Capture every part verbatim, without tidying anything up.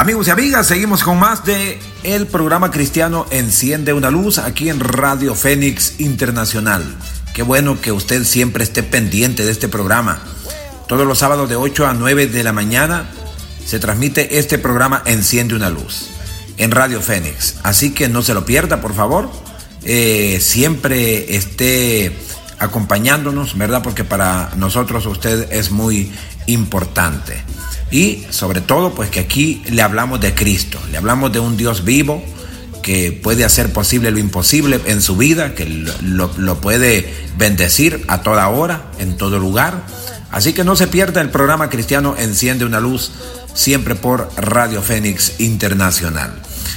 Amigos y amigas, seguimos con más de el programa cristiano Enciende una Luz aquí en Radio Fénix Internacional. Qué bueno que usted siempre esté pendiente de este programa. Todos los sábados de ocho a nueve de la mañana se transmite este programa Enciende una Luz en Radio Fénix. Así que no se lo pierda, por favor. Eh, siempre esté acompañándonos, ¿verdad? Porque para nosotros usted es muy importante. Y sobre todo, pues que aquí le hablamos de Cristo, le hablamos de un Dios vivo que puede hacer posible lo imposible en su vida, que lo, lo puede bendecir a toda hora, en todo lugar. Así que no se pierda el programa cristiano Enciende una Luz, siempre por Radio Fénix Internacional.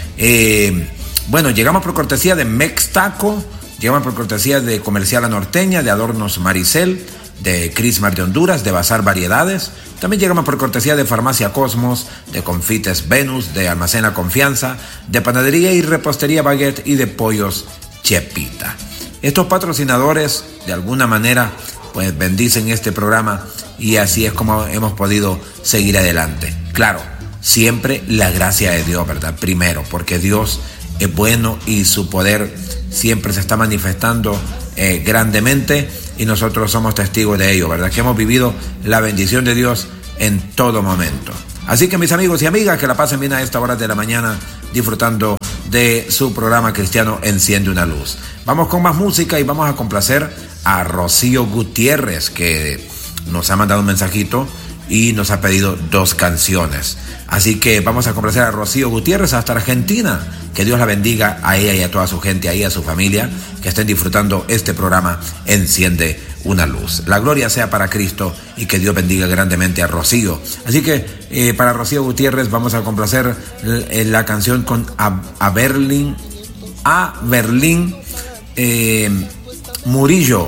Eh, bueno, llegamos por cortesía de Mextaco, llegamos por cortesía de Comercial La Norteña, de Adornos Maricel, de Crismar de Honduras, de Bazar Variedades. También llegamos por cortesía de Farmacia Cosmos, de Confites Venus, de Almacén La Confianza, de Panadería y Repostería Baguette y de Pollos Chepita. Estos patrocinadores, de alguna manera, pues bendicen este programa y así es como hemos podido seguir adelante. Claro, siempre la gracia de Dios, ¿verdad? Primero, porque Dios es bueno y su poder siempre se está manifestando eh, grandemente y nosotros somos testigos de ello, ¿verdad? Que hemos vivido la bendición de Dios en todo momento. Así que mis amigos y amigas, que la pasen bien a esta hora de la mañana disfrutando de su programa cristiano Enciende una Luz. Vamos con más música y vamos a complacer a Rocío Gutiérrez, que nos ha mandado un mensajito y nos ha pedido dos canciones. Así que vamos a complacer a Rocío Gutiérrez hasta Argentina. Que Dios la bendiga a ella y a toda su gente, ahí a su familia, que estén disfrutando este programa Enciende una Luz. La gloria sea para Cristo y que Dios bendiga grandemente a Rocío. Así que eh, para Rocío Gutiérrez vamos a complacer la, la canción con a, a Berlín, a Berlín eh, Murillo,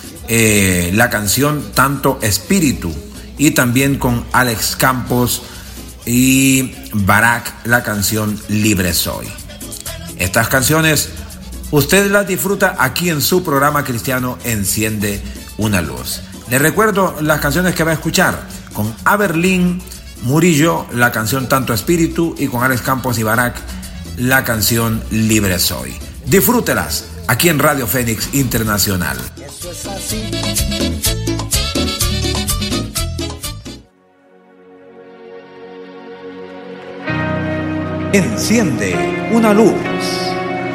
eh, la canción Tanto Espíritu, y también con Alex Campos y Barak, la canción Libre Soy. Estas canciones usted las disfruta aquí en su programa cristiano Enciende una Luz. Les recuerdo las canciones que va a escuchar: con Aberlín Murillo, la canción Tanto Espíritu, y con Alex Campos y Barak, la canción Libre Soy. Disfrútelas aquí en Radio Fénix Internacional. Eso es así. Enciende una Luz.